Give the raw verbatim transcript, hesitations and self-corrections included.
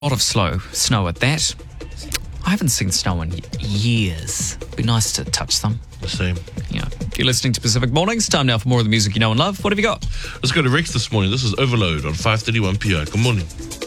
A lot of slow snow at that. I haven't seen snow in years. Be nice to touch some. The same. Yeah. You're listening to Pacific Mornings. Time now for more of the music you know and love. What have you got? Let's go to Rex this morning. This is Overload on five thirty-one P I. Good morning.